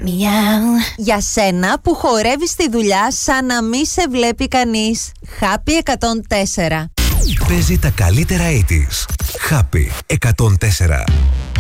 Για σένα που χορεύεις στη δουλειά σαν να μη σε βλέπει κανείς. Happy 104. Παίζει τα καλύτερα 80's. Happy 104.